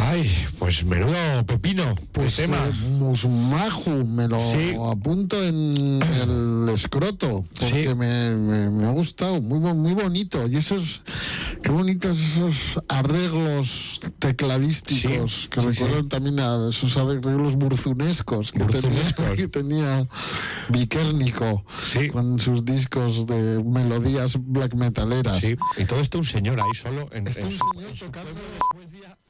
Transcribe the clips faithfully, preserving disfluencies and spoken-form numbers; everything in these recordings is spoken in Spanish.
Ay, pues menudo pepino. Pues tema. Eh, Musmaju, me lo Sí. apunto en el escroto, porque Sí. me, me, me ha gustado, muy, bo- muy bonito. Y esos, qué bonitos esos arreglos tecladísticos, Sí, que sí, recuerdan sí. también a esos arreglos burzunescos que, Burzunescos. Tenía, que tenía Vikérnico Sí. con sus discos de melodías black metaleras. Sí, y todo esto un señor ahí solo en, Está en un su- señor en su tocando- pueblo de Suecia.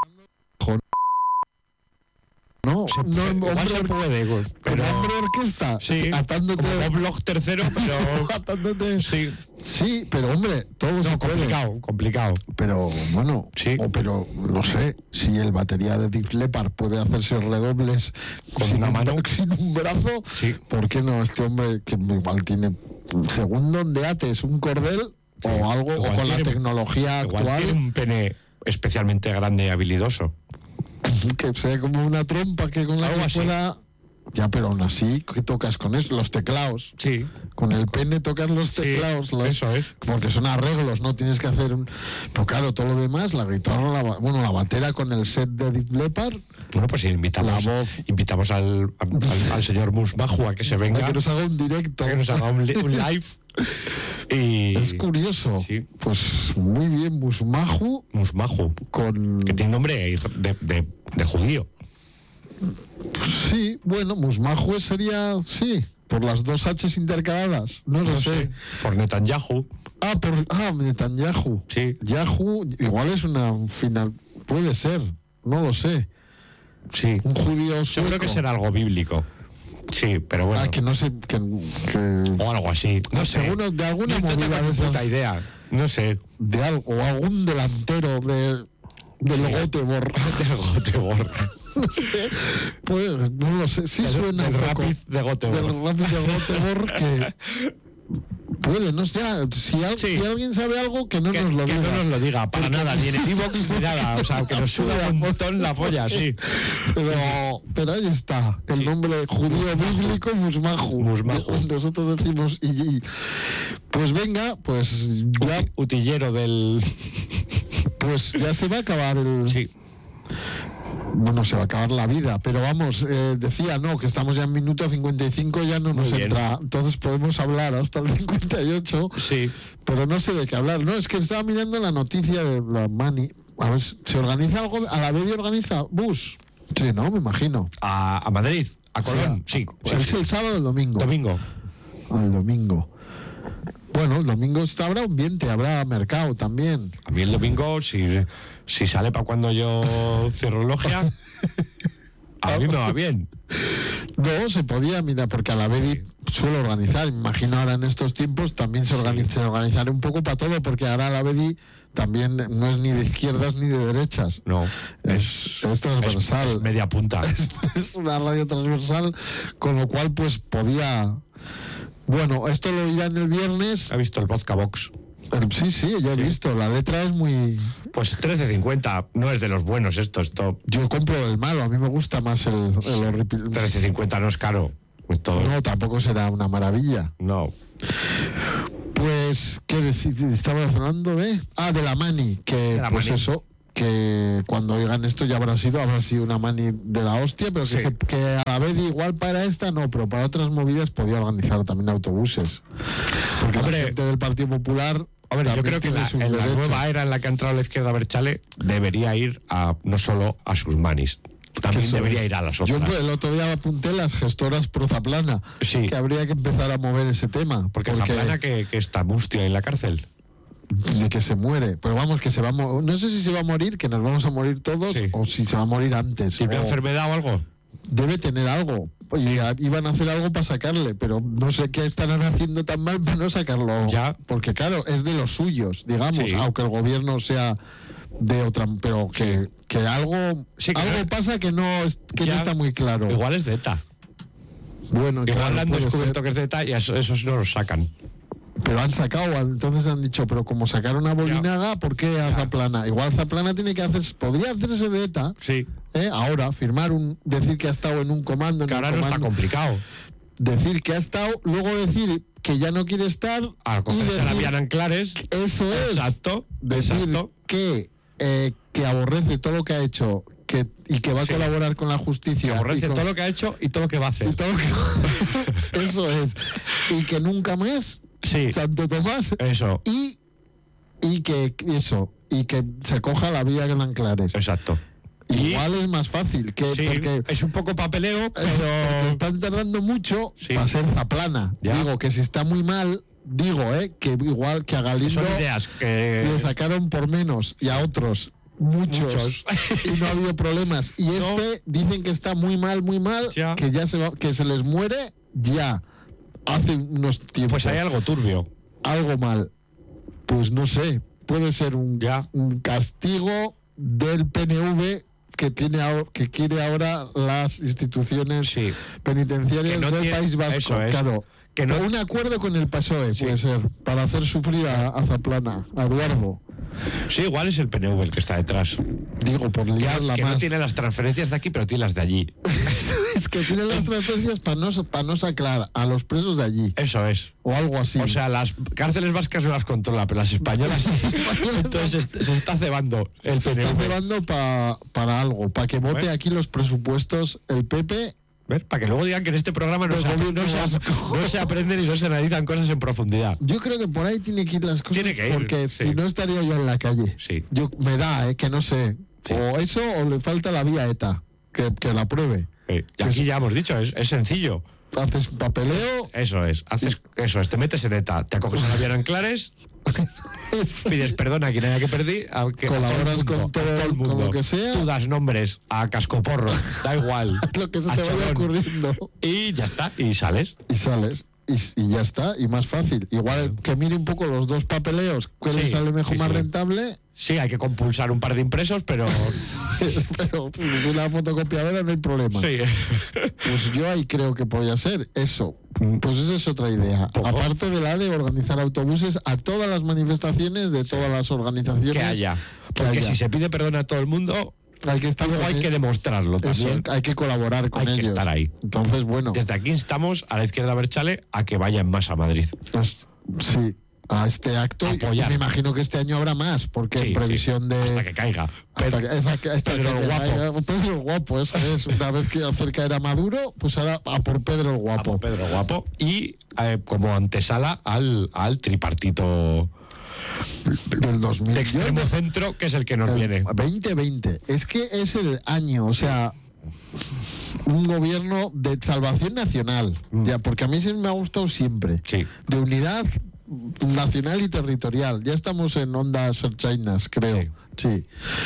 No, Se, no, se- igual hombre, se puede, güey, pero pero hombre orquesta, sí, atándote, como Bob Log tercero, pero atándote. sí, Sí, pero hombre, todo se no, puede. complicado, complicado. Pero bueno, Sí. o pero no sé, si el batería de Def Leppard puede hacerse redobles Con sin una un, mano. sin un brazo, Sí. ¿por qué no este hombre que igual tiene, según donde ates, un cordel Sí. o algo, Igual o con tiene- la tecnología Igual actual, tiene un pene especialmente grande y habilidoso. que sea como una trompa que con la Algo que así. pueda... Ya, pero aún así, ¿qué tocas con eso? Los teclados. Sí, Con el pene tocas los Sí, teclados, los- eso es. porque son arreglos, no tienes que hacer un... Pero claro, todo lo demás, la guitarra, la, ba- bueno, la batera con el set de Def Leppard, bueno, pues invitamos, La voz. invitamos al, al, al señor Musmaju a que se venga, para que nos haga un directo. a que nos haga un, li- un live. Y Es curioso. Sí. Pues muy bien, Musmaju Musmaju, con... que tiene nombre de, de, de judío. Sí, bueno, Musmaju sería, sí, por las dos H's intercaladas, no lo No sé. sé, por Netanyahu. Ah, por... Ah, Netanyahu. Sí. Yahoo, igual es una final... Puede ser, no lo sé. Sí. Un judío Yo sueco. creo que será algo bíblico. Sí, pero bueno. Ah, que no sé, que... que... O algo así. No Ah, sé. seguro de alguna No tengo movida ni de esas- puta idea. No sé. de algo, o algún delantero de, del Sí. Göteborg. Del Göteborg. No sé, pues no lo sé, sí Del- suena del un poco. Rapid de Göteborg. Del Rapid de Göteborg que puede, no sé, si, al- Sí. si alguien sabe algo que no Que, nos lo que diga. no nos lo diga, para Porque- nada, ni en el iVoox ni nada. O sea, que nos suba un montón la polla, sí. Pero, pero ahí está, el Sí. nombre judío bíblico, Musmaju. Musmaju. Nosotros decimos y, y- pues venga, pues ya, Uti- Utillero del. pues ya se va a acabar el, Sí. Bueno, se va a acabar la vida, pero vamos, eh, decía, no, que estamos ya en minuto cincuenta y cinco, ya no nos Muy bien. entra, entonces podemos hablar hasta el cincuenta y ocho, Sí. pero no sé de qué hablar, no, es que estaba mirando la noticia de la Mani, a ver, ¿se organiza algo? ¿A la vez organiza bus? Sí, ¿no? Me imagino. A, a Madrid, a Colón, sí. sí, ¿Es sí. el sábado o el domingo? Domingo. Ah, el domingo. Bueno, el domingo está, habrá ambiente, habrá mercado también. A mí el domingo, si, si sale para cuando yo cierro logia, a mí me va bien. No, se podía, mira, porque a la vez suele organizar, me imagino ahora en estos tiempos también se organiza, se organizará un poco para todo, porque ahora la Bedi también no es ni de izquierdas ni de derechas, No. es, es transversal, Es, es media punta. es una radio transversal, con lo cual pues podía... Bueno, esto lo irán el viernes. ¿Ha visto el vodka box? Eh, Sí, sí, ya he Sí. visto, la letra es muy... Pues trece cincuenta, no es de los buenos esto, esto. Yo compro el malo, a mí me gusta más el, el horripil... trece cincuenta no es caro. Esto, No, tampoco será una maravilla. no. Pues, ¿qué decir? Estaba hablando de... Ah, de la Mani, que De la pues Mani. eso, que cuando oigan esto ya habrá sido, habrá sido una Mani de la hostia, pero que, Sí. se- que a la vez igual para esta no, pero para otras movidas podía organizar también autobuses. Porque Hombre, la gente del Partido Popular... Hombre, yo también creo que tiene la, sus en la derechos. nueva era en la que ha entrado la izquierda Berchale debería ir a no solo a sus manis, también Eso debería es. ir a las Yo otras. pues, el otro día apunté las gestoras Prozaplana, Sí. que habría que empezar a mover ese tema. Porque, la plana que, que está mustia en la cárcel. de que se muere, pero vamos, que se va a mo- no sé si se va a morir, que nos vamos a morir todos, Sí. o si se va a morir antes. ¿Tiene o- enfermedad o algo? Debe tener algo. Y a- iban a hacer algo para sacarle, pero no sé qué estarán haciendo tan mal para no sacarlo. Ya. Porque claro, es de los suyos, digamos, Sí. aunque el gobierno sea de otra, pero que, que algo, Sí, que algo no- pasa que no es- que no Ya. está muy claro. Igual es de ETA. Bueno, Igual claro, han puede descubierto ser. que es de ETA y eso, esos no los sacan. Pero han sacado, entonces han dicho, pero como sacaron a Bolinaga, ¿por qué a Zaplana? Igual Zaplana tiene que hacer, podría hacerse de ETA, Sí. ¿eh? Ahora, firmar un, decir que ha estado en un comando, en Que un ahora no está comando, complicado. decir que ha estado, luego decir que ya no quiere estar, A y cogerse a la decir- Viana Anclares. eso es, Exacto. decir Exacto. que, eh, que aborrece todo lo que ha hecho, que, y que va a Sí. colaborar con la justicia. Que aborrece y con- todo lo que ha hecho y todo lo que va a hacer. y todo lo que- eso es. Y que nunca más, Sí, Santo Tomás, eso, y, y que eso, y que se coja la vía Gran Clares. exacto. Y- Igual es más fácil, que Sí, porque es un poco papeleo, porque pero... están tardando mucho Sí. para ser Zaplana. Ya. Digo que si está muy mal, digo, eh, que igual que a Galindo Son ideas que... le sacaron por menos y a otros muchos, Muchos. y no ha habido problemas. Y No. este dicen que está muy mal, muy mal, Ya. que ya se va, que se les muere ya hace unos tiempos. Pues hay algo turbio. Algo mal. Pues no sé, puede ser un, Ya. un castigo del P N V que tiene ahora- que quiere ahora las instituciones Sí. penitenciarias Que no del tiene- País Vasco, eso es. claro. Que no- Un acuerdo con el P S O E Sí. puede ser, para hacer sufrir a, a Zaplana, a Eduardo. Sí, igual es el P N V el que está detrás. Digo, por liarla Que más. no tiene las transferencias de aquí, pero tiene las de allí. Es que tiene las transferencias para no, para no sacar a los presos de allí, Eso es. o algo así. O sea, las cárceles vascas no las controla, pero las españolas... Entonces se, se está cebando el se P N V. está cebando pa- para algo, para que vote Bueno. aquí los presupuestos el P P. ¿Ves? Para que luego digan que en este programa no Del se, ap- gobierno no, se, ap- vasco. no se aprenden y no se analizan cosas en profundidad. Yo creo que por ahí tiene que ir las cosas, Tiene que ir, porque sí. si no estaría yo en la calle. Sí. Yo me da, eh, que no sé. Sí. O eso o le falta la vía ETA, que, que la pruebe. Sí. Y aquí ya hemos dicho, es, es sencillo. Haces papeleo, Eso es. Haces eso es. Te metes en ETA, te acoges a la vía en Clares, pides perdón a quien haya que pedir, a, que, a todo el Colaboras mundo, con a todo- el con mundo. lo que sea. Tú das nombres a cascoporro, da igual. lo que se a te vaya cholón. ocurriendo. Y ya está, y sales. Y sales. Y, y ya está, y más fácil. Igual que mire un poco los dos papeleos, cuál Sí, le sale mejor, sí, más sí. rentable. Sí, hay que compulsar un par de impresos, pero Pero si una fotocopiadora no hay problema. sí. Pues yo ahí creo que podía ser eso. Pues esa es otra idea. Poco. Aparte de la de organizar autobuses a todas las manifestaciones de todas las organizaciones Que haya. que Porque haya. si se pide perdón a todo el mundo, Hay que estar luego hay con- que demostrarlo eso, también. hay que colaborar con Hay que ellos. estar ahí. Entonces, bueno, Desde aquí instamos a la izquierda Berchale a que vaya en masa a Madrid. pues, sí, a este acto. Y Apoyar. me imagino que este año habrá más, porque Sí, en previsión sí. de. Hasta que caiga. hasta que- hasta que- hasta Pedro que el guapo. caiga- Pedro el guapo, eso es. Una vez que acerca era Maduro, pues ahora a por Pedro el A guapo. por Pedro Guapo. Y eh, como antesala al, al tripartito Del dos mil. de extremo centro, que es el que nos El viene. veinte veinte. Es que es el año, o sea, un gobierno de salvación nacional. Ya, porque a mí sí me ha gustado siempre. Sí. De unidad nacional y territorial. Ya estamos en ondas serchainas, creo. Sí.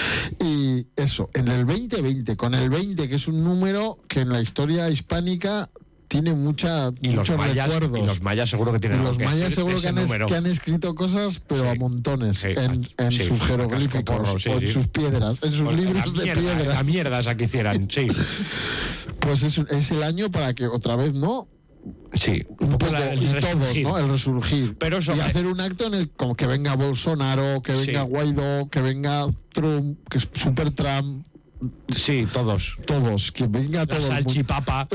Y eso, en el veinte veinte, con el veinte, que es un número que en la historia hispánica tiene mucha, Y los, muchos mayas, recuerdos. y los mayas seguro que Y tienen algo los que mayas decir seguro de que ese han, es- número. que han escrito cosas, pero Sí. a montones, Sí, en, a- en sí, sus a jeroglíficos, cascoporro, sí, o en sí. sus piedras, en sus Pues, libros la de mierda, piedras. La mierda esa que hicieran, sí. Pues es, es el año para que otra vez, ¿no? Sí, Un poco, la- el y todos, resurgir. ¿no? El resurgir. Pero sobre- Y hacer un acto en el como que venga Bolsonaro, que venga Sí. Guaidó, que venga Trump, que es Super Trump, Sí, todos. todos, que venga La todo el mundo. salchipapa.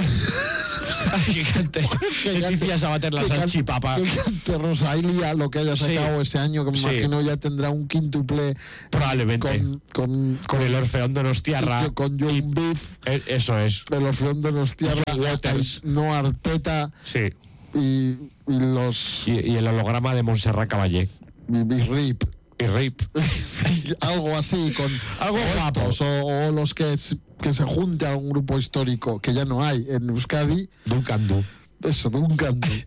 que cante. Que cante- Leticia Sabater, la que can- salchipapa. Que cante Rosalia, lo que haya Sí. sacado ese año, que me Sí. imagino ya tendrá un quíntuple Probablemente. con, con, Con el Orfeón Donostiarra. con John y- Beef, eh, Eso es. el Orfeón de los Tierra, John Waters. no Arteta Sí. y, y los Y, y el holograma de Montserrat Caballé. y, y Rip. Y Rip. Algo así, con Algo o guapo. estos, o, o los que, s- que se junte a un grupo histórico que ya no hay en Euskadi. Duncan Du. Eso, Duncan Du.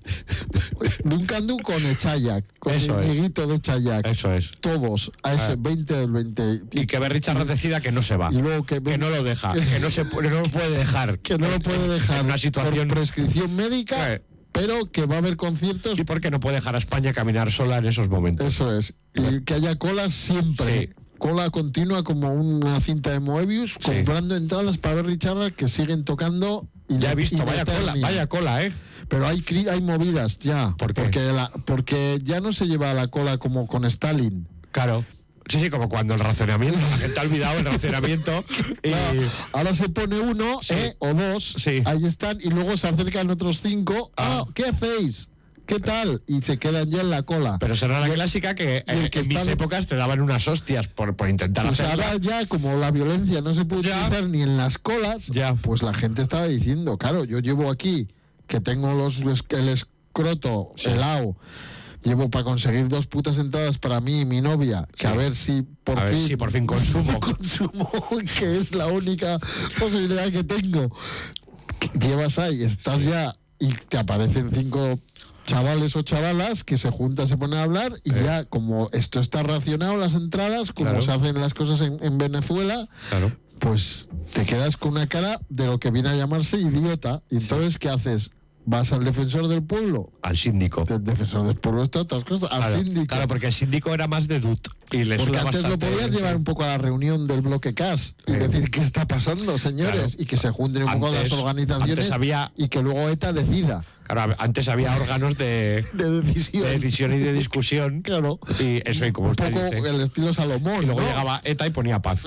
Duncan Du con Echayak, con Eso el es. amiguito de Echayak. Eso es. Todos a ese Ah. veinte del veinte. Y que Berry Charras decida que no se va. Y luego que, Que no lo deja. Que no, se, pu- no lo puede dejar. que no lo puede dejar En una situación. por prescripción médica, Eh. pero que va a haber conciertos. Y porque no puede dejar a España caminar sola en esos momentos. Eso es. Y que haya colas siempre. Sí. Cola continua como una cinta de Moebius, Sí. comprando entradas para ver Richard que siguen tocando. Y Ya de- he visto, y de vaya cola, Eternia. vaya cola, ¿eh? Pero hay, cri- hay movidas ya. ¿Por qué? Porque, la- porque ya no se lleva la cola como con Stalin. Claro. Sí, sí, como cuando el racionamiento, la gente ha olvidado el racionamiento. Y... No, ahora se pone uno Sí. eh, o dos, Sí. ahí están, y luego se acercan otros cinco. Ah. Ah, ¿qué hacéis? ¿qué tal? Y se quedan ya en la cola. Pero será la Y el- clásica que, y el eh, que en mis está- épocas te daban unas hostias por, por intentar Pues hacerlo. ahora ya, como la violencia no se puede Ya. utilizar ni en las colas, Ya. pues la gente estaba diciendo, claro, yo llevo aquí, que tengo los el escroto Sí. helado, llevo para conseguir dos putas entradas para mí y mi novia, que Sí. a ver si por A ver fin... si por fin consumo. consumo, que es la única posibilidad que tengo. Llevas ahí, estás ya y te aparecen cinco chavales o chavalas que se juntan, se ponen a hablar y Eh. ya como esto está racionado las entradas, como Claro. se hacen las cosas en, en Venezuela, Claro. pues te quedas con una cara de lo que viene a llamarse idiota. Y entonces, ¿qué haces? ¿Vas al defensor del pueblo? Al síndico. El defensor del pueblo está otras cosas, al Claro, síndico. claro, porque el síndico era más de dut. Y le Porque suena antes lo bastante- podías llevar un poco a la reunión del bloque C A S y Sí. decir qué está pasando, señores, Claro. y que se junten un poco Antes- las organizaciones antes había- y que luego ETA decida Claro, antes había órganos de, de decisión. de decisión y de discusión. Claro. Y eso, y como Un usted poco dice. el estilo Salomón. Y luego ¿no? llegaba ETA y ponía paz.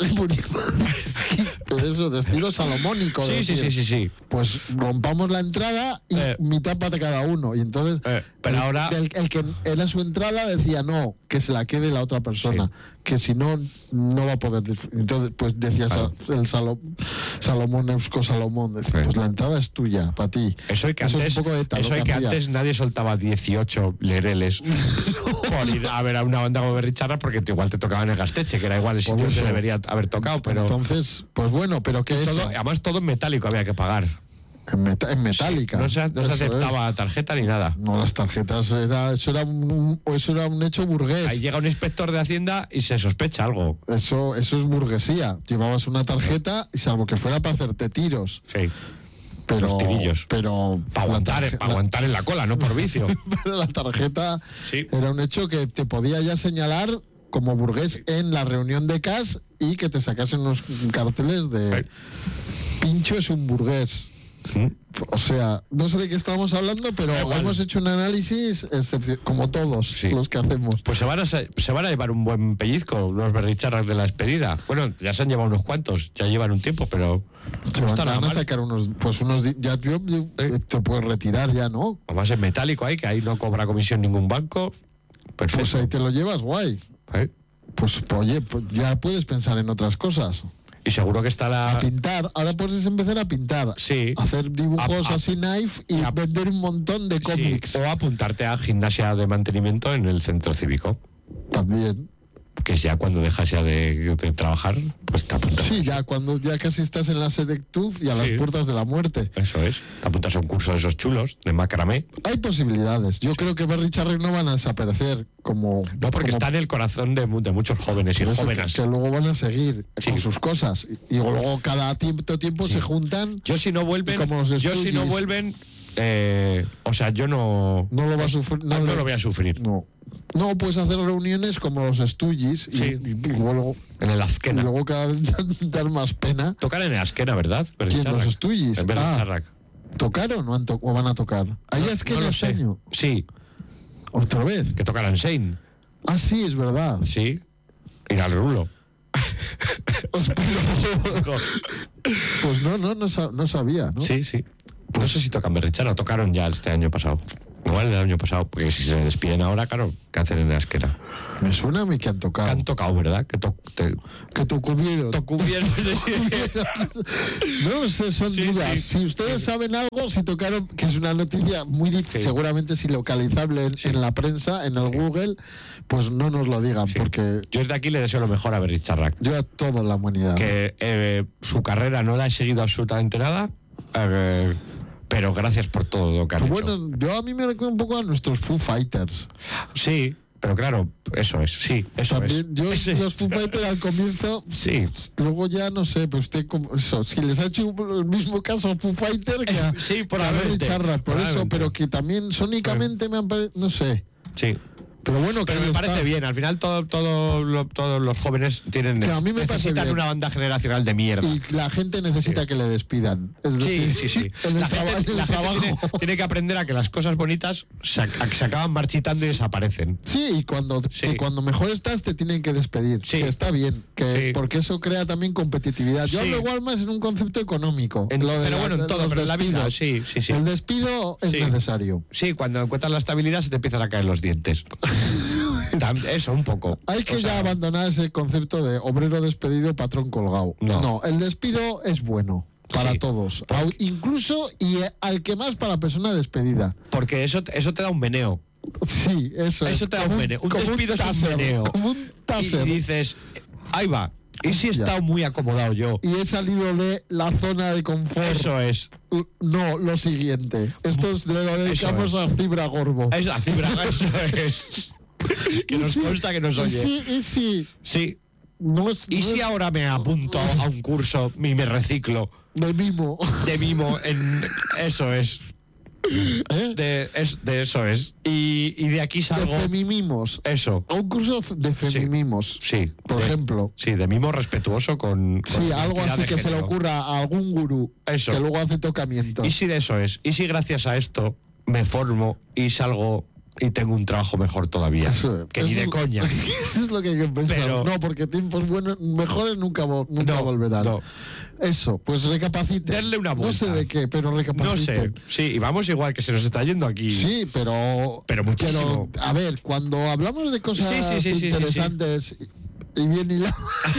Pero eso, de estilo salomónico. de Sí, sí, decir, sí, sí, sí. Pues rompamos la entrada y Eh. mitad para cada uno. Y entonces, Eh, pero el, ahora- el, el que era su entrada decía no, que se la quede la otra persona, que si no, no va a poder. dif- Entonces, pues decía Claro. Sa- el Salo- Salomón, Eusko Salomón, decía, Eh. pues la entrada es tuya, para ti. Eso hay que Eso es antes, un poco ETA, lo eso hay que que hacía. antes nadie soltaba dieciocho lereles por ir a ver a una banda como Berricharra porque te- igual te tocaba en el Gasteche, que era igual el Por sitio que eso. debería haber tocado, pero Entonces, pues bueno, pero que todo, eso, además todo en metálico había que pagar. en, meta- en metálica. No se, no se Eso es. aceptaba tarjeta ni nada. No, las tarjetas, era, eso, era un, eso era un hecho burgués. Ahí llega un inspector de Hacienda y se sospecha algo. Eso, eso es burguesía. Llevabas una tarjeta y salvo que fuera para hacerte tiros. Sí. Pero, Los tirillos. Pero Para la aguantar, tarje- pa' aguantar en la cola, no por vicio. la- pero la tarjeta Sí. era un hecho que te podía ya señalar como burgués en la reunión de C A S y que te sacasen unos carteles de Sí. Pincho es un burgués. ¿Mm? O sea, no sé de qué estamos hablando, pero Da igual. hemos hecho un análisis excepcio- como todos Sí. los que hacemos. Pues se van, a, se se van a llevar un buen pellizco los Berricharras de la despedida. Bueno, ya se han llevado unos cuantos, ya llevan un tiempo, pero Se no van, está nada van a mal. sacar unos, pues unos, di- ya yo- yo- Sí. te puedes retirar ya, ¿no? Además en metálico ahí, que ahí no cobra comisión ningún banco. Perfecto. Pues ahí te lo llevas, guay. ¿Eh? Pues oye, pues ya puedes pensar en otras cosas. Y seguro que está A la... pintar, ahora puedes empezar a pintar. Sí. Hacer dibujos A- a- así knife y y a- vender un montón de Sí, cómics. o apuntarte a gimnasia de mantenimiento en el centro cívico, También. que es ya cuando dejas ya de, de trabajar, pues te apuntas. Sí, ya cuando ya casi estás en la senectud y a Sí. las puertas de la muerte. Eso es. Te apuntas a un curso de esos chulos, de macramé. Hay posibilidades. Yo creo que Berry Charrick no van a desaparecer como. No, porque como está en el corazón de, mu- de muchos jóvenes y Por eso jóvenes. Que, que luego van a seguir Sí. con sus cosas. Y, y luego cada tiempo, tiempo Sí. se juntan. Yo si no vuelven, Y como los yo si no Stooges. vuelven, eh, o sea, yo no, No lo va a sufrir. no, le- lo voy a sufrir. No. No, puedes hacer reuniones como los Stooges y, Sí. y- y luego, En el y Azquena. luego cada vez dar más pena. Tocar en el Azquena, ¿verdad? ¿Quién? Los Stooges. En Ah, Berricharrac. ¿tocaron o, han to- o van a tocar? Ahí No- es que no no lo este sé. año. Sí, ¿Otra vez? que tocarán Sein. Ah, sí, es verdad. Sí. Ir al rulo. Pues, pero- pues no, no, no, sa- no sabía, ¿no? Sí, sí. No sé si tocan Berricharra o tocaron ya este año pasado. Igual el año pasado, porque si se despiden ahora, claro, ¿qué hacen en la Azquena? Me suena a mí que han tocado. Que han tocado, ¿verdad? Que to te- Que tocuvieron. tocuvieron. No sé, son Sí, dudas. sí. Si ustedes saben algo, si tocaron, que es una noticia muy difícil, Sí. seguramente si localizable en, Sí. en la prensa, en el Google, pues no nos lo digan, porque Yo desde aquí le deseo lo mejor a Berricharrac. yo a toda la humanidad. Que eh, su carrera no la he seguido absolutamente nada, eh, pero gracias por todo lo que han Que hecho. bueno, yo a mí me recuerda un poco a nuestros Foo Fighters. Sí, pero claro, eso es, sí, eso También, es. yo Sí. los Foo Fighters al comienzo, Sí. luego ya no sé, pues usted como eso, si les ha hecho el mismo caso a Foo Fighter que a, Sí, que a Berry probablemente, Charrac, por eso, probablemente. pero que también sónicamente me han parecido, no sé. Sí. Pero bueno, que Pero me ahí parece está. bien. Al final todo, todo, lo- todos los jóvenes tienen Que a mí me parece necesitan bien. una banda generacional de mierda. Y la gente necesita Sí. que le despidan. Es Sí, decir, sí, sí. En el, La traba- gente, en el la gente trabajo. tiene, tiene que aprender a que las cosas bonitas se, ac- se acaban marchitando y desaparecen. Sí, y cuando, Sí. y cuando mejor estás te tienen que despedir. Sí. Que está bien, que Sí. porque eso crea también competitividad. Yo Sí. hablo igual más en un concepto económico. En- lo de pero la- bueno, en de todo, los pero en la vida, despidos. sí, sí, sí. El despido es Sí. necesario. Sí, cuando encuentras la estabilidad se te empiezan a caer los dientes. Tam- Eso, un poco. Hay que O sea, ya abandonar ese concepto de obrero despedido, patrón colgado. No. el despido es bueno para Sí. todos. Au- incluso y eh, al que más para la persona despedida. Porque eso, eso te da un meneo. Sí, eso, Eso es. te da como un meneo. Un como despido es un taser, meneo. Como un Y, taser. y dices, ahí va. ¿Y si he Ya. estado muy acomodado yo? Y he salido de la zona de confort. Eso es. No, lo siguiente. Esto es de lo dedicamos Eso a Fibra Gorbo. Es la cifra, eso es. Que Y nos si- consta que nos y oye. si- y si Sí. no es, ¿Y no si es ahora me apunto a un curso y me reciclo de mimo? de mimo en... Eso es. ¿Eh? De, es, de eso es. Y, y de aquí De salgo... femimimos. Eso. A un curso de femimimos. Sí. Por de- ejemplo. Sí, de mimo respetuoso con... con Sí, algo identidad así de que se le género. ocurra a algún gurú Eso. que luego hace tocamientos. ¿Y si de eso es? ¿Y si gracias a esto me formo y salgo y tengo un trabajo mejor todavía? Eso- que ni eso de es- coña. Eso es lo que hay que pensar. Pero- no, porque tiempos buenos, mejores nunca, vo- nunca No, volverán. no. Eso, pues recapaciten. Denle una No sé vuelta. de qué, pero No sé. recapaciten. Sí, y vamos igual que se nos está yendo aquí. Sí, pero. Pero muchísimo. pero, a ver, cuando hablamos de cosas Sí, sí, sí, sí, sí, interesantes y bien hiladas,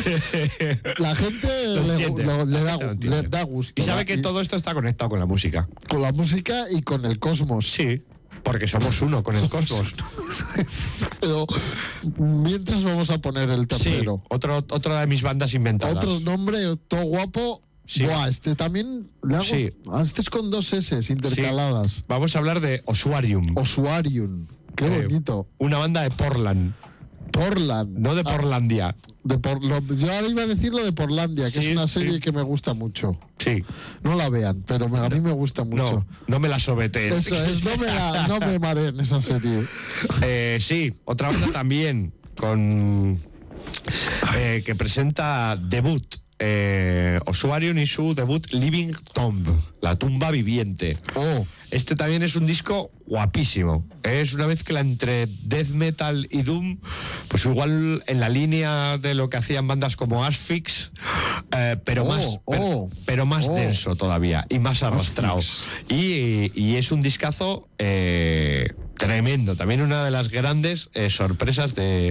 la gente Lo le, entiende, lo- le la da, gente lo gu- entiende. le da gusto. Y sabe ¿va? que todo esto está conectado con la música. Con la música y con el cosmos. Sí, porque somos uno con el cosmos. Pero mientras vamos a poner el Sí, tercero. otro, otra de mis bandas inventadas. Otro nombre, todo guapo. Sí. Buah, este también. Le hago, Sí. ah, este es con dos S intercaladas. Vamos a hablar de Osuarium, Osuarium. Qué Eh, bonito. una banda de Portland, Portland. no de Ah, Portlandia. de Por- lo- yo ahora iba a decir lo de Portlandia, que Sí, es una serie sí. que me gusta mucho. Sí, No la vean, pero me- a mí me gusta mucho. no, no me la sobeteen. Eso es, no me, la, no me mareen esa serie. Eh, sí, otra banda también con eh, que presenta debut. Eh, Osuarium y su debut Living Tomb, la tumba viviente. Oh, Este también es un disco guapísimo. Es una mezcla entre death metal y doom, pues igual en la línea de lo que hacían bandas como Asphyx, eh, pero Oh, más, pero, oh, pero más oh. denso todavía y más arrastrado. Y, y es un discazo eh, tremendo. También una de las grandes eh, sorpresas de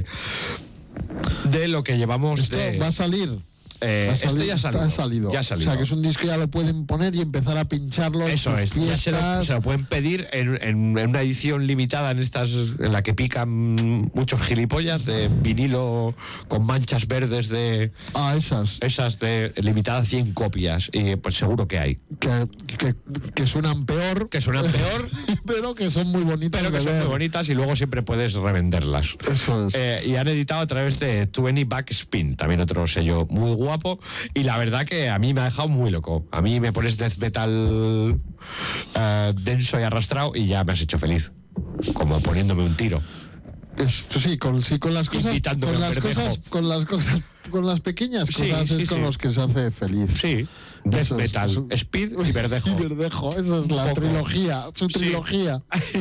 de lo que llevamos esto de. va a salir. Eh, Va a este salir, ya ha salido. ha salido. Ya ha salido. O sea, que es un disco que ya lo pueden poner y empezar a pincharlo en Eso sus es, ya se lo, fiestas. se lo pueden pedir en, en- en una edición limitada en estas en la que pican muchos gilipollas de vinilo con manchas verdes de Ah, esas. esas de limitada a cien copias y pues seguro que hay Que, que, que suenan peor. que suenan peor pero que son muy bonitas. pero que de son ver. muy bonitas y luego siempre puedes revenderlas. Eso es. Eh, y han editado a través de veinte Backspin, también otro sello muy guapo. Y la verdad que a mí me ha dejado muy loco. A mí me pones death metal eh, denso y arrastrado y ya me has hecho feliz. Como poniéndome un tiro. Es- sí, con, sí, con las cosas, Invitándome con a un las verdejo. cosas, con las cosas, con las pequeñas Sí, cosas sí, es con sí. los que se hace feliz. Sí. Death Eso es, metal, eso- speed y verdejo. Y verdejo, esa es la poco. trilogía, su Sí. trilogía.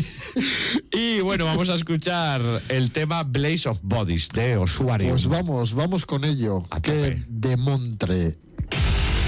Y bueno, vamos a escuchar el tema Blaze of Bodies de Osuarium. Pues vamos, vamos con ello. A Que tope. demontre.